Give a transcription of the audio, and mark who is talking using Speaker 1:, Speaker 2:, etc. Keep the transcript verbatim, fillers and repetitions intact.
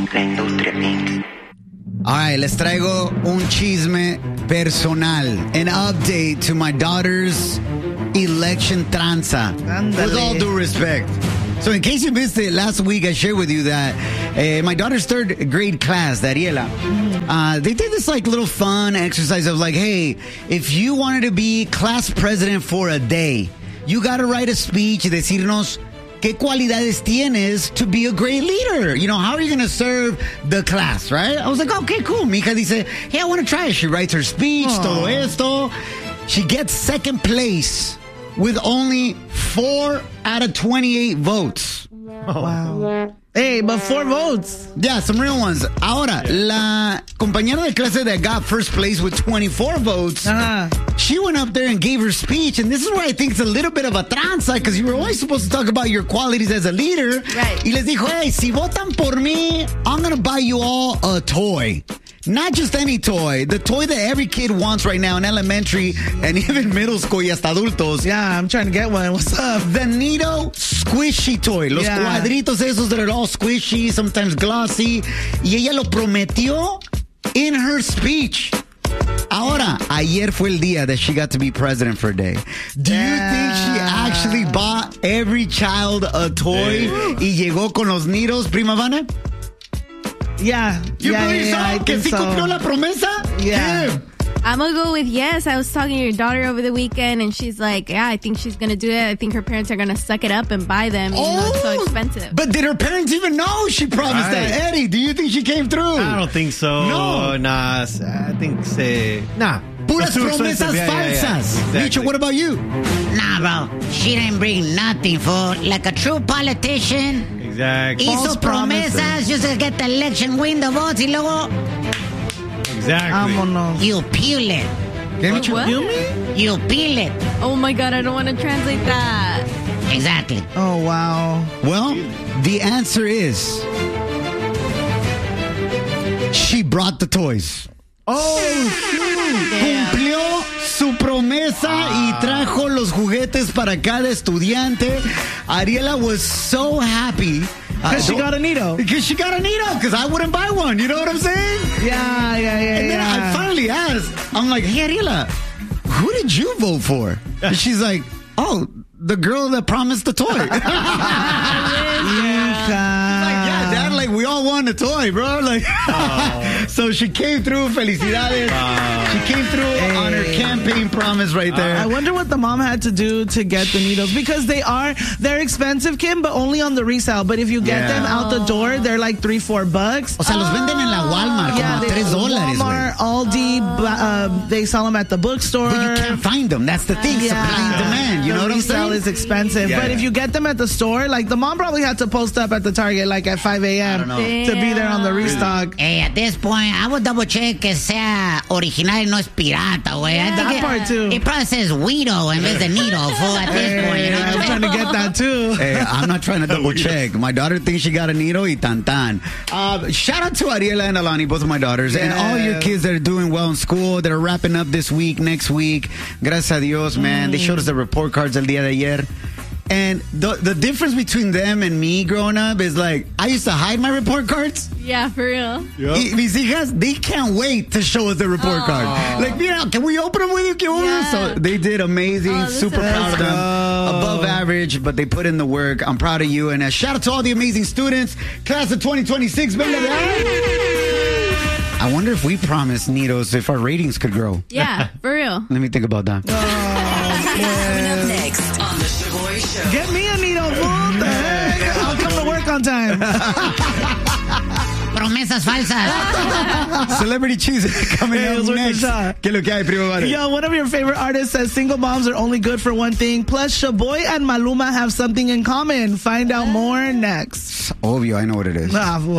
Speaker 1: La Industria Pink.
Speaker 2: All right, les traigo un chisme personal. An update to my daughter's election tranza.
Speaker 3: Ándale.
Speaker 2: With all due respect. So in case you missed it, last week I shared with you that uh, my daughter's third grade class, Ariela, uh, they did this like little fun exercise of like, hey, if you wanted to be class president for a day, you got to write a speech y decirnos qué cualidades tienes to be a great leader. You know, how are you going to serve the class, right? I was like, okay, cool. Mi hija dice, hey, I want to try it. She writes her speech,
Speaker 3: Aww.
Speaker 2: todo esto. She gets second place with only four out of twenty-eight votes.
Speaker 3: Wow. Hey, but four votes.
Speaker 2: Yeah, some real ones. Ahora, la compañera de clase that got first place with twenty-four votes,
Speaker 3: Uh-huh.
Speaker 2: she went up there and gave her speech, and this is where I think it's a little bit of a tranza, because you were always supposed to talk about your qualities as a leader.
Speaker 4: Right.
Speaker 2: Y les dijo, hey, si votan por mí, I'm going to buy you all a toy. Not just any toy. The toy that every kid wants right now in elementary and even middle school y hasta adultos.
Speaker 3: Yeah, I'm trying to get one. What's up?
Speaker 2: The Nido Squishy Toy. Los
Speaker 3: Yeah.
Speaker 2: cuadritos esos that are all squishy, sometimes glossy. Y ella lo prometió in her speech. Ahora, ayer fue el día that she got to be president for a day. Do you
Speaker 3: Yeah.
Speaker 2: think she actually bought every child a toy y llegó con los Nidos, prima Vanna?
Speaker 3: Yeah.
Speaker 2: You
Speaker 3: yeah,
Speaker 2: believe
Speaker 3: yeah, yeah,
Speaker 2: so?
Speaker 3: I
Speaker 2: Que
Speaker 3: think
Speaker 2: sí
Speaker 3: so.
Speaker 2: cumplió la promesa?
Speaker 3: Yeah.
Speaker 2: Kim.
Speaker 4: I'm gonna go with yes. I was talking to your daughter over the weekend, and she's like, "Yeah, I think she's gonna do it. I think her parents are gonna suck it up and buy them, even though it's so
Speaker 2: Oh,
Speaker 4: expensive."
Speaker 2: But did her parents even know she promised
Speaker 5: Right.
Speaker 2: that? Eddie, do you think she came through?
Speaker 5: I don't think so.
Speaker 2: No.
Speaker 5: Nah, I think say nah.
Speaker 2: Puras
Speaker 5: That's too expensive.
Speaker 2: promesas
Speaker 5: Yeah, yeah, yeah.
Speaker 2: falsas.
Speaker 5: Exactly.
Speaker 2: Micho, what about you?
Speaker 6: Nah, bro. She didn't bring nothing, fool. Like a true politician.
Speaker 5: Exactly.
Speaker 6: Hizo
Speaker 3: False
Speaker 6: promesas
Speaker 3: promises.
Speaker 6: just to get the election, win the votes, y luego
Speaker 5: Exactly.
Speaker 3: Vámonos.
Speaker 6: you peel it.
Speaker 2: ¿Qué, Micho?
Speaker 4: What?
Speaker 3: You me?
Speaker 6: You peel it.
Speaker 4: Oh my god, I don't want to translate that.
Speaker 6: Exactly.
Speaker 3: Oh, wow.
Speaker 2: Well, the answer is she brought the toys.
Speaker 3: Oh,
Speaker 4: Damn.
Speaker 2: Cumplió su promesa y trajo los juguetes para cada estudiante. Ariela was so happy.
Speaker 3: because she got a Nido.
Speaker 2: Because she got a Nido, because I wouldn't buy one. You know what I'm saying?
Speaker 3: Yeah, yeah, yeah,
Speaker 2: And then I
Speaker 3: yeah.
Speaker 2: finally asked, I'm like, hey, Ariela, who did you vote for? And she's like, oh, the girl that promised the toy. Like, yeah, Dad, like, we all want a toy, bro. Like, so she came through. Felicidades. She came through on her campaign promise right there.
Speaker 3: I wonder what the mom had to do to get the needles, because they are, they're expensive, Kim, but only on the resale. But if you get
Speaker 2: Yeah.
Speaker 3: them out the door, they're like three, four bucks.
Speaker 2: O sea, los venden en la Walmart
Speaker 3: Yeah,
Speaker 2: como
Speaker 3: they,
Speaker 2: tres dólares,
Speaker 3: Walmart,
Speaker 2: güey.
Speaker 3: Aldi, ba- uh, they sell them at the bookstore.
Speaker 2: But you can't find them. That's the thing. Supply and demand. You
Speaker 3: the
Speaker 2: know what I'm
Speaker 3: resale
Speaker 2: saying?
Speaker 3: is expensive.
Speaker 5: Yeah,
Speaker 3: but
Speaker 5: yeah.
Speaker 3: if you get them at the store, like the mom probably had to post up at the Target like at five a.m.
Speaker 2: don't know.
Speaker 3: to be there on the restock.
Speaker 6: Hey, at this point, I would double check que sea original y no es pirata, güey. I think
Speaker 3: That
Speaker 6: it,
Speaker 3: part too.
Speaker 6: it probably says Guido en vez de Nido, fool, at this point. You
Speaker 3: Hey,
Speaker 6: know what
Speaker 3: I'm
Speaker 6: I'm
Speaker 3: trying to get that too.
Speaker 2: Hey, I'm not trying to double check. My daughter thinks she got a Nido y tan tan. Uh, shout out to Ariela and Alani, both of my daughters, and all your
Speaker 3: Yes.
Speaker 2: kids that are doing well in school, that are wrapping up this week, next week. Gracias a Dios, man. They showed us the report cards el día de ayer. And the the difference between them and me growing up is like, I used to hide my report cards.
Speaker 4: Yeah, for real.
Speaker 2: Y mis hijas, they can't wait to show us their report card. Like, mira, can we open them with you? ¿Qué onda?
Speaker 4: Yeah.
Speaker 2: So they did amazing.
Speaker 4: Oh, that's
Speaker 2: Super
Speaker 4: so
Speaker 2: proud of them.
Speaker 3: go.
Speaker 2: Above average, but they put in the work. I'm proud of you. And a shout out to all the amazing students. Class of twenty twenty-six. Venga de ahí. I wonder if we promised Nidos if our ratings could grow.
Speaker 4: Yeah, for real.
Speaker 2: Let me think about that.
Speaker 7: Coming up next on the Shaboy Show.
Speaker 3: Get me a Nido, fool. What the heck? I'll come to work on time.
Speaker 6: Promesas falsas.
Speaker 2: Celebrity Cheese coming
Speaker 3: Hey,
Speaker 2: up
Speaker 3: it's worth a
Speaker 2: next.
Speaker 3: shot.
Speaker 2: ¿Qué es lo que hay, primo? Vale?
Speaker 3: Yo, one of your favorite artists says single moms are only good for one thing. Plus, Shaboy and Maluma have something in common. Find out more next.
Speaker 2: Obvio, I know what it is.
Speaker 3: Nah, fool.